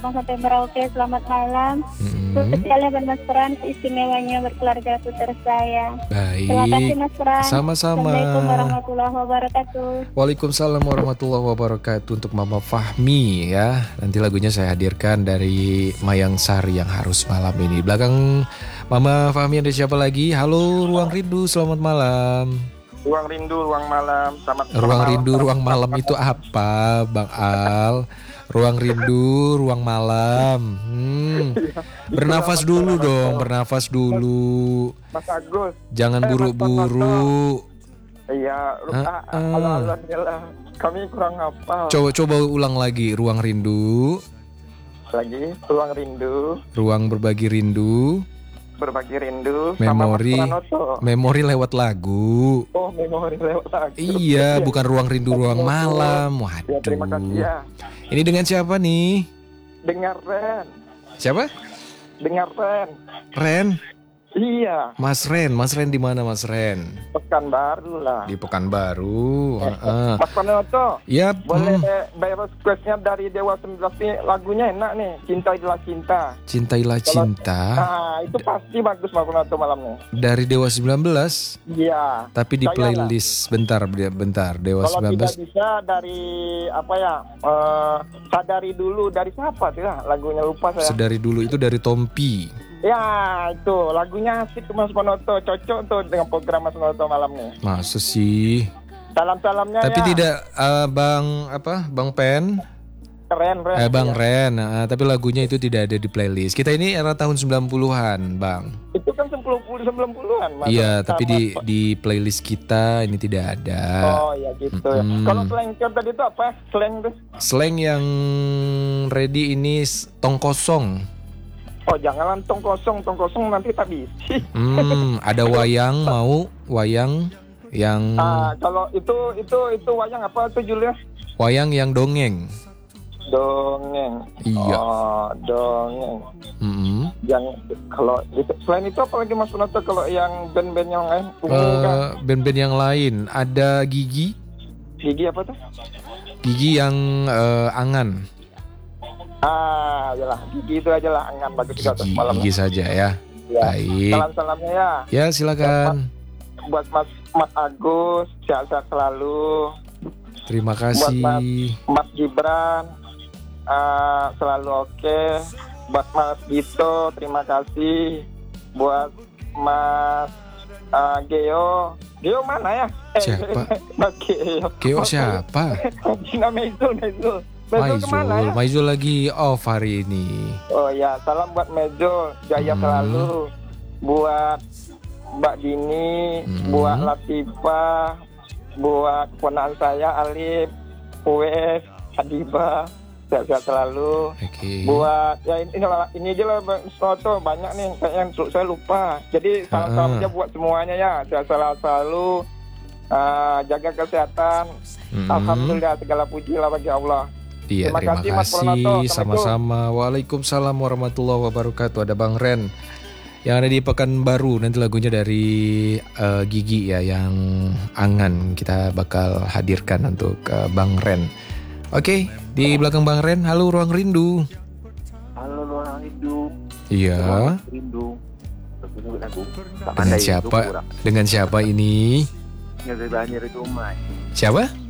sampai Merauke, selamat malam. Spesialnya buat Mas Pran, istimewanya berkeluarga aku tersayang. Baik. Terima kasih Mas Pran. Sama-sama. Assalamualaikum warahmatullahi wabarakatuh. Waalaikumsalam warahmatullahi wabarakatuh. Untuk Mama Fahmi ya. Nanti lagunya saya hadirkan dari Mayang Sari yang harus malam ini. Belakang Mama Fahmi ada siapa lagi? Halo Ruang Rindu, selamat malam. Ruang Rindu, Ruang Malam. Ruang Rindu, Ruang Malam itu apa Bang Al? Ruang Rindu, Ruang Malam. Bernafas dulu dong, bernafas dulu. Mas Agus. Jangan buru-buru. Iya, alhamdulillah. Kami kurang hafal. Coba ulang lagi. Ruang Rindu. Lagi, Ruang Rindu. Ruang berbagi rindu. Berbagi rindu. Memori. Sama Mas Pranoto. Memori lewat lagu. Oh, memori lewat lagu. Iya, bukan Ruang Rindu, Ruang Malam. Waduh. Ya, terima kasih ya. Ini dengan siapa nih? Dengar Ren. Siapa? Dengar Ren. Ren. Iya. Mas Ren di mana Mas Ren? Pekanbaru lah. Di Pekanbaru. Mas Pranoto. Ya. Boleh bayar requestnya dari Dewa 19 nih. Lagunya enak nih. Cintailah Cinta. Cintailah Cinta. Nah, itu pasti bagus Mas Pranoto malamnya. Dari Dewa 19. Iya. Tapi di playlist bentar Dewa kalau 19. Kalau tidak bisa dari apa ya? Sadari dulu dari siapa sih lah lagunya lupa saya. Sedari dulu itu dari Tompi. Ya itu lagunya asik Mas Pranoto, cocok tuh dengan program Mas Pranoto malam nih. Masa sih? Salam-salamnya tapi ya. tidak Bang Pen. Ren. Bang ya. Ren, tapi lagunya itu tidak ada di playlist. Kita ini era tahun 90-an, Bang. Itu kan 90-an, Mas. Iya, tapi di playlist kita ini tidak ada. Oh, ya gitu. Kalau slang tadi itu apa? Slang tuh? Slang yang ready ini tong kosong. Oh, janganlah tong kosong nanti tak bisi. Ada wayang yang kalau itu wayang apa tuh Julia? Wayang yang dongeng. Dongeng. Iya. Oh, dongeng. Yang kalau itu selain itu apalagi Mas Pranoto kalau yang band-band yang lain? Band-band yang lain ada Gigi. Gigi apa tuh? Gigi yang angan. Yalah, Gigi itu aja lah, angan bagus juga tuh malam. Gigi saja ya. Baik. Salam-salamnya ya. Ya, silakan. Buat Mas Agus, sehat-sehat selalu. Terima kasih. Buat Mas Gibran, selalu oke. Buat Mas Gito, terima kasih. Buat Mas Geo mana ya? Siapa? Mas Geo. Geo siapa? Mezul. Maizul lagi off hari ini. Oh ya, salam buat Mezul, jaya selalu. Buat Mbak Dini, buat Latifah, buat keponakan saya Alif, Uwes, Adiba, sehat-sehat selalu. Okay. Buat ya ini aja lah foto banyak nih kayak yang saya lupa. Jadi salam aja buat semuanya ya, sehat-sehat selalu. Jaga kesehatan. Alhamdulillah, segala puji lah bagi Allah. Iya, terima kasih Mas Pranoto. sama-sama. Waalaikumsalam warahmatullahi wabarakatuh. Ada Bang Ren yang ada di Pekanbaru. Nanti lagunya dari Gigi ya, yang angan kita bakal hadirkan untuk Bang Ren. Oke, di belakang Bang Ren. Halo Ruang Rindu. Halo Ruang Rindu. Iya. Rindu. Dengan siapa? Dengan siapa ini? Banyak itu Mas. Siapa?